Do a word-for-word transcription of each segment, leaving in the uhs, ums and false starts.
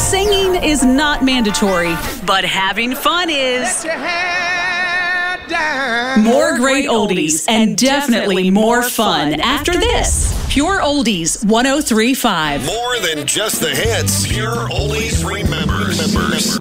Singing is not mandatory, but having fun is. More great oldies and definitely more fun after this. Pure Oldies one oh three point five. More than just the hits. Pure Oldies remembers.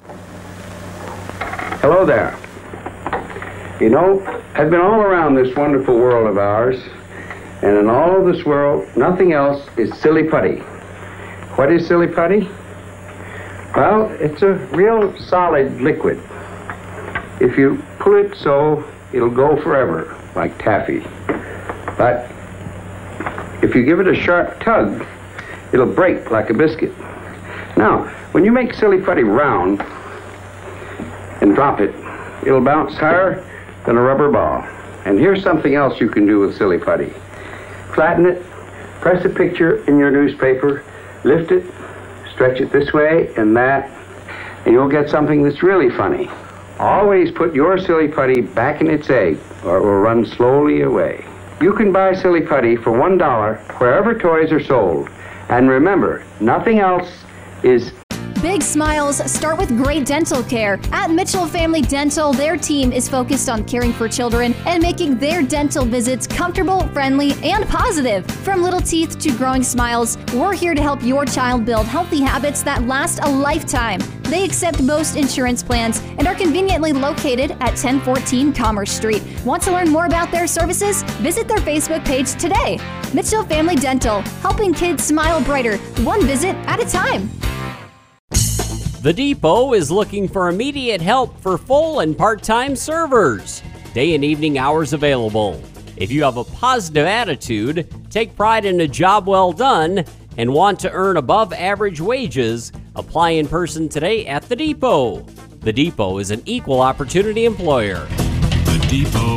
Hello there. You know, I've been all around this wonderful world of ours, and in all of this world, nothing else is silly putty. What is silly putty? Well, it's a real solid liquid. If you pull it so, it'll go forever, like taffy. But if you give it a sharp tug, it'll break like a biscuit. Now, when you make silly putty round and drop it, it'll bounce higher than a rubber ball. And here's something else you can do with silly putty. Flatten it, press a picture in your newspaper, lift it, stretch it this way and that, and you'll get something that's really funny. Always put your silly putty back in its egg, or it will run slowly away. You can buy silly putty for one dollar wherever toys are sold. And remember, nothing else is. Big smiles start with great dental care. At Mitchell Family Dental, their team is focused on caring for children and making their dental visits comfortable, friendly, and positive. From little teeth to growing smiles, we're here to help your child build healthy habits that last a lifetime. They accept most insurance plans and are conveniently located at ten fourteen Commerce Street. Want to learn more about their services? Visit their Facebook page today. Mitchell Family Dental, helping kids smile brighter, one visit at a time. The Depot is looking for immediate help for full and part-time servers. Day and evening hours available. If you have a positive attitude, take pride in a job well done, and want to earn above average wages, apply in person today at The Depot. The Depot is an equal opportunity employer. The Depot.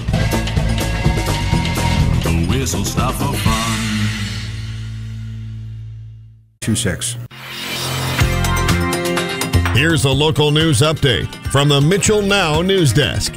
The whistle stop for fun. two six. Here's a local news update from the Mitchell Now News Desk.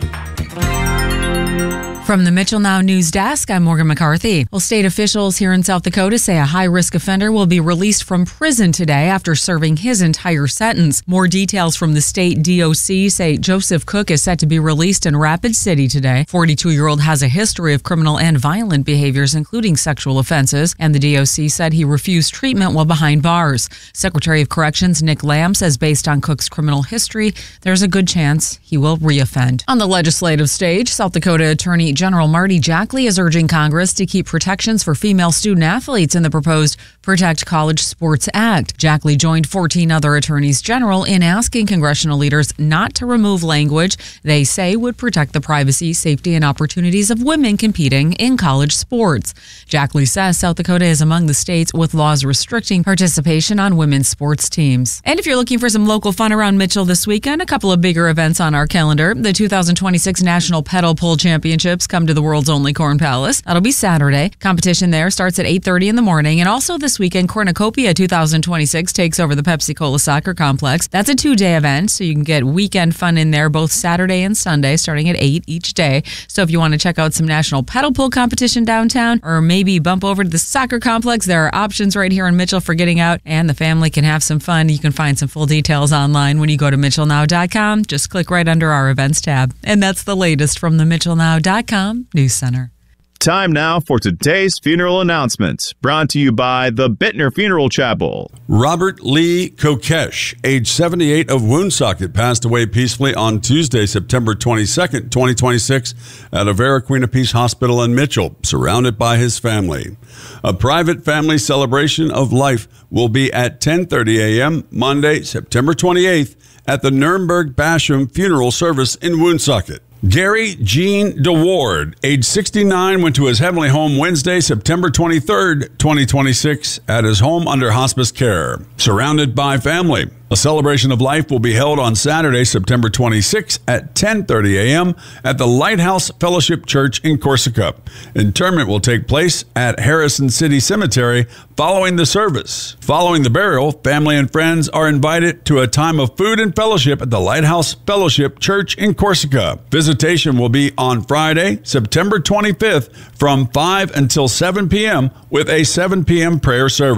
From the Mitchell Now News Desk, I'm Morgan McCarthy. Well, state officials here in South Dakota say a high-risk offender will be released from prison today after serving his entire sentence. More details from the state D O C say Joseph Cook is set to be released in Rapid City today. forty-two-year-old has a history of criminal and violent behaviors, including sexual offenses, and the D O C said he refused treatment while behind bars. Secretary of Corrections Nick Lamb says based on Cook's criminal history, there's a good chance he will reoffend. On the legislative stage, South Dakota Attorney General Marty Jackley is urging Congress to keep protections for female student athletes in the proposed Protect College Sports Act. Jackley joined fourteen other attorneys general in asking congressional leaders not to remove language they say would protect the privacy, safety, and opportunities of women competing in college sports. Jackley says South Dakota is among the states with laws restricting participation on women's sports teams. And if you're looking for some local fun around Mitchell this weekend, a couple of bigger events on our calendar. The two thousand twenty-six National Pedal Pull Championships come to the world's only Corn Palace. That'll be Saturday. Competition there starts at eight thirty in the morning. And also this weekend, Cornucopia two thousand twenty-six takes over the Pepsi-Cola Soccer Complex. That's a two-day event, so you can get weekend fun in there both Saturday and Sunday, starting at eight each day. So if you want to check out some national pedal pull competition downtown, or maybe bump over to the soccer complex, there are options right here in Mitchell for getting out, and the family can have some fun. You can find some full details online when you go to mitchell now dot com. Just click right under our events tab. And that's the latest from the mitchell now dot com News Center. Time now for today's funeral announcements, brought to you by the Bittner Funeral Chapel. Robert Lee Kokesh, age seventy-eight, of Woonsocket, passed away peacefully on Tuesday, September twenty-second, twenty twenty-six, at Avera Queen of Peace Hospital in Mitchell, surrounded by his family. A private family celebration of life will be at ten thirty a.m. Monday, September twenty-eighth, at the Nurnberg Basham Funeral Service in Woonsocket. Gary Jean DeWard, age sixty-nine, went to his heavenly home Wednesday, September twenty-third, twenty twenty-six, at his home under hospice care, surrounded by family. A celebration of life will be held on Saturday, September twenty-sixth at ten thirty a.m. at the Lighthouse Fellowship Church in Corsica. Interment will take place at Harrison City Cemetery following the service. Following the burial, family and friends are invited to a time of food and fellowship at the Lighthouse Fellowship Church in Corsica. Visitation will be on Friday, September twenty-fifth from five until seven p.m. with a seven p.m. prayer service.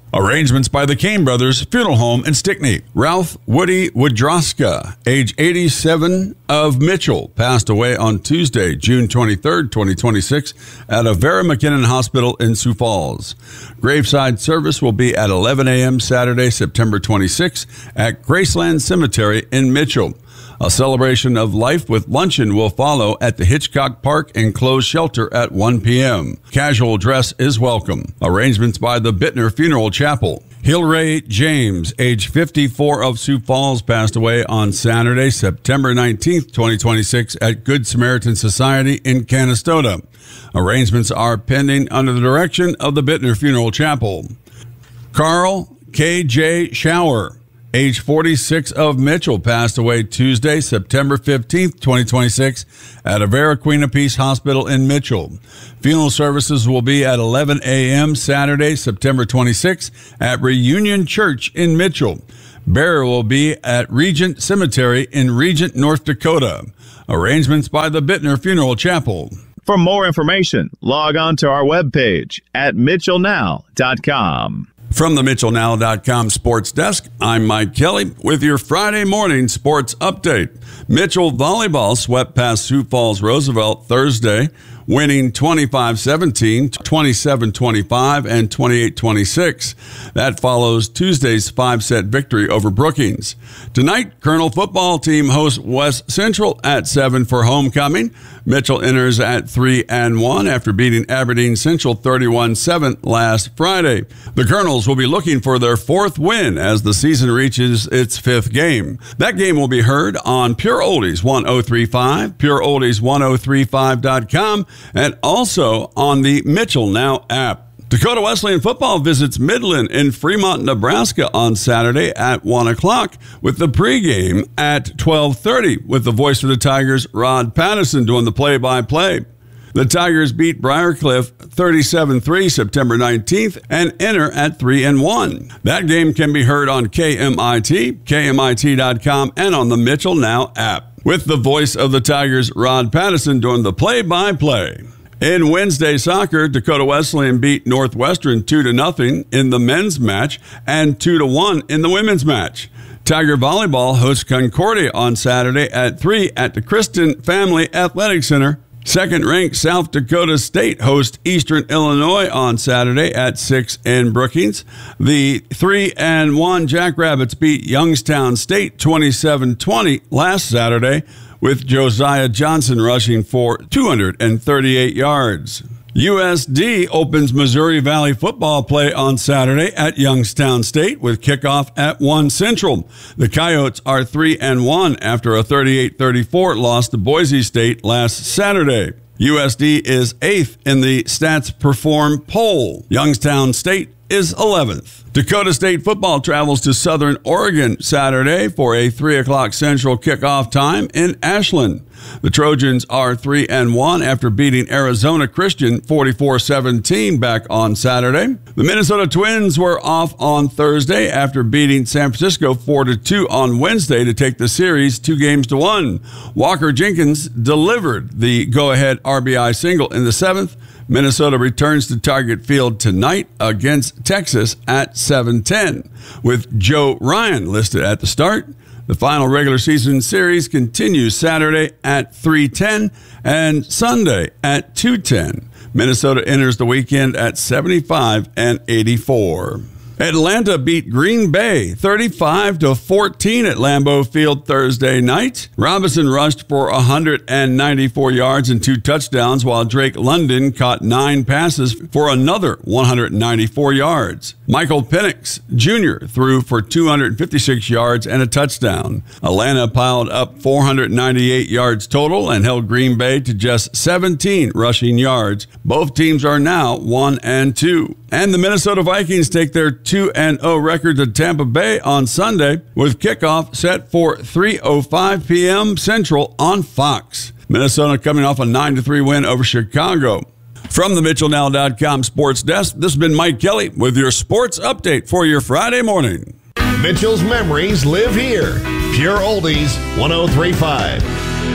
Arrangements by the Kane Brothers Funeral Home in Stickney. Ralph Woody Woodroska, age eighty-seven, of Mitchell, passed away on Tuesday, June twenty-third, twenty twenty-six, at Avera McKinnon Hospital in Sioux Falls. Graveside service will be at eleven a.m. Saturday, September twenty-sixth, at Graceland Cemetery in Mitchell. A celebration of life with luncheon will follow at the Hitchcock Park Enclosed Shelter at one p.m. Casual dress is welcome. Arrangements by the Bittner Funeral Chapel. Hillray James, age fifty-four, of Sioux Falls, passed away on Saturday, September nineteenth, twenty twenty-six, at Good Samaritan Society in Canastota. Arrangements are pending under the direction of the Bittner Funeral Chapel. Carl K J Shower, age forty-six, of Mitchell, passed away Tuesday, September fifteenth, twenty twenty-six, at Avera Queen of Peace Hospital in Mitchell. Funeral services will be at eleven a.m. Saturday, September twenty-sixth, at Reunion Church in Mitchell. Burial will be at Regent Cemetery in Regent, North Dakota. Arrangements by the Bittner Funeral Chapel. For more information, log on to our webpage at mitchell now dot com. From the Mitchell Now dot com Sports Desk, I'm Mike Kelly with your Friday morning sports update. Mitchell Volleyball swept past Sioux Falls Roosevelt Thursday, winning twenty-five seventeen, twenty-seven twenty-five, and twenty-eight twenty-six. That follows Tuesday's five-set victory over Brookings. Tonight, Colonel football team hosts West Central at seven for homecoming. Mitchell enters at three and one after beating Aberdeen Central thirty-one seven last Friday. The Colonels will be looking for their fourth win as the season reaches its fifth game. That game will be heard on Pure Oldies one oh three point five, pure oldies ten thirty-five dot com, and also on the Mitchell Now app. Dakota Wesleyan football visits Midland in Fremont, Nebraska on Saturday at one o'clock, with the pregame at twelve thirty, with the voice of the Tigers, Rod Patterson, doing the play-by-play. The Tigers beat Briarcliff thirty-seven three September nineteenth and enter at three and one. That game can be heard on K M I T, K M I T dot com, and on the Mitchell Now app, with the voice of the Tigers, Rod Patterson, doing the play-by-play. In Wednesday soccer, Dakota Wesleyan beat Northwestern two to nothing in the men's match and two to one in the women's match. Tiger Volleyball hosts Concordia on Saturday at three at the Kristen Family Athletic Center. Second-ranked South Dakota State hosts Eastern Illinois on Saturday at six in Brookings. The three and one Jackrabbits beat Youngstown State twenty-seven twenty last Saturday, with Josiah Johnson rushing for two hundred thirty-eight yards. U S D opens Missouri Valley football play on Saturday at Youngstown State with kickoff at one Central. The Coyotes are three and one after a thirty-eight thirty-four loss to Boise State last Saturday. U S D is eighth in the Stats Perform poll. Youngstown State is eleventh. Dakota State football travels to Southern Oregon Saturday for a three o'clock Central kickoff time in Ashland. The Trojans are three and one after beating Arizona Christian forty-four seventeen back on Saturday. The Minnesota Twins were off on Thursday after beating San Francisco four to two on Wednesday to take the series two games to one. Walker Jenkins delivered the go-ahead R B I single in the seventh. Minnesota returns to Target Field tonight against Texas at seven ten, with Joe Ryan listed at the start. The final regular season series continues Saturday at three ten and Sunday at two ten. Minnesota enters the weekend at seventy-five and eighty-four. Atlanta beat Green Bay thirty-five to fourteen at Lambeau Field Thursday night. Robinson rushed for one hundred ninety-four yards and two touchdowns, while Drake London caught nine passes for another one hundred ninety-four yards. Michael Penix Junior threw for two hundred fifty-six yards and a touchdown. Atlanta piled up four hundred ninety-eight yards total and held Green Bay to just seventeen rushing yards. Both teams are now one and two. And the Minnesota Vikings take their two and oh record to Tampa Bay on Sunday, with kickoff set for three oh five p.m. Central on Fox. Minnesota coming off a nine to three win over Chicago. From the Mitchell Now dot com Sports Desk, this has been Mike Kelly with your sports update for your Friday morning. Mitchell's memories live here. Pure Oldies ten thirty-five.